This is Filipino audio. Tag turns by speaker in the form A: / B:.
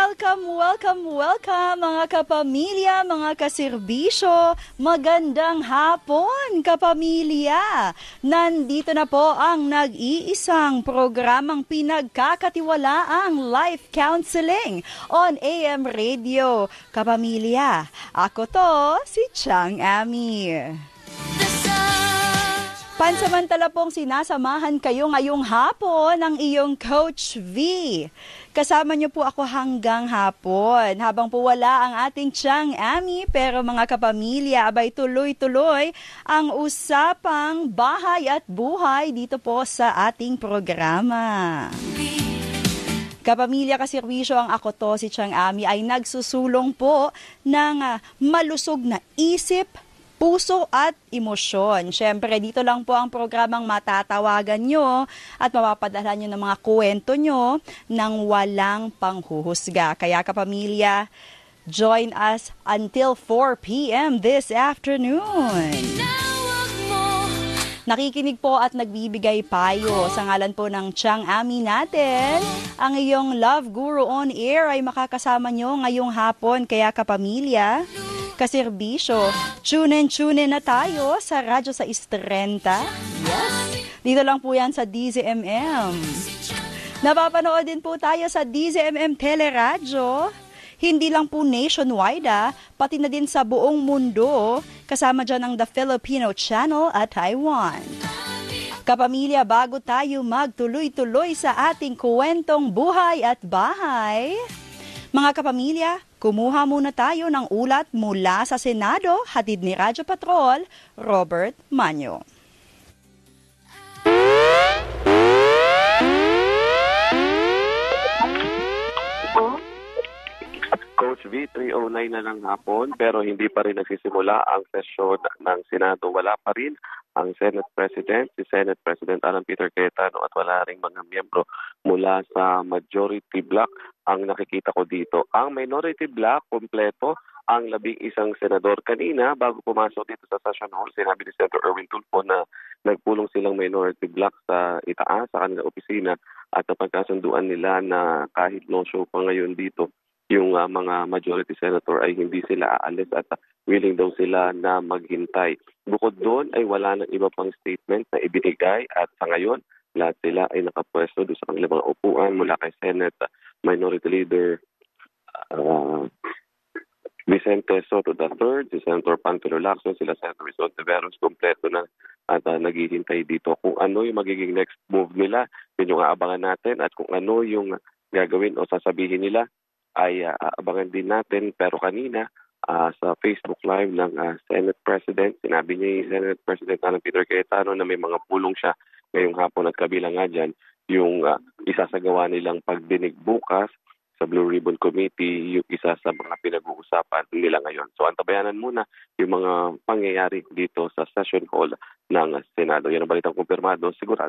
A: welcome mga kapamilya, mga kaserbisyo. Magandang hapon, kapamilya. Nandito na po ang nag-iisang programang pinagkakatiwalaang life counseling on AM Radio. Kapamilya, ako to si Chang Ami. Pansamantala pong sinasamahan kayo ngayong hapon ng iyong Coach V. Kasama niyo po ako hanggang hapon. Habang po wala ang ating Chang Ami, pero mga kapamilya, abay tuloy-tuloy ang usapang bahay at buhay dito po sa ating programa. Kapamilya kaserbisyo, ang ako to, si Chang Ami, ay nagsusulong po ng malusog na isip, puso at emosyon. Siyempre, dito lang po ang programang matatawagan nyo at mapapadala nyo ng mga kwento nyo nang walang panghuhusga. Kaya kapamilya, join us until 4 p.m. this afternoon. Nakikinig po at nagbibigay payo sa ngalan po ng Chang Ami natin. Ang iyong Love Guru on Air ay makakasama nyo ngayong hapon. Kaya kapamilya, kaserbisyo, tune in na tayo sa Radyo sa 630. Yes, dito lang po yan sa DZMM. Napapanood din po tayo sa DZMM Teleradyo. Hindi lang po nationwide, pati na din sa buong mundo. Kasama dyan ang The Filipino Channel at Taiwan. Kapamilya, bago tayo magtuloy-tuloy sa ating kwentong buhay at bahay, mga kapamilya, kumuha muna tayo ng ulat mula sa Senado, hatid ni Radyo Patrol, Robert Manyo.
B: Coach V, 3:09 na ng hapon pero hindi pa rin nagsisimula ang sesyon ng Senado. Wala pa rin ang Senate President, si Senate President Alan Peter Cayetano at wala rin mga miyembro mula sa majority block ang nakikita ko dito. Ang minority block, kompleto ang 11 senador. Kanina, bago pumasok dito sa Session Hall, sinabi ni Senator Erwin Tulfo na nagpulong silang minority block sa itaas, sa kanilang opisina at napagkasunduan nila na kahit no show pa ngayon dito, yung mga majority senator ay hindi sila aalis at willing daw sila na maghintay. Bukod doon ay wala ng iba pang statement na ibinigay at sa ngayon, lahat sila ay nakapwesto doon sa kanilang mga upuan mula kay Senate Minority Leader Vicente Soto III, si Senator Panfilo Lacson, sila Senator Rizal Tiveros, kompleto na at naghihintay dito. Kung ano yung magiging next move nila, yun yung aabangan natin at kung ano yung gagawin o sasabihin nila, ay abangan din natin. Pero kanina sa Facebook Live ng Senate President, sinabi niya yung Senate President Alan Peter Cayetano na may mga pulong siya ngayong hapon at kabilang nga dyan yung isasagawa nilang pagdinig bukas sa Blue Ribbon Committee, yung isa sa mga pinag-uusapan nila ngayon. So antabayanan muna yung mga pangyayari dito sa Session Hall ng Senado. Yan ang balitang kumpirmado, sigurado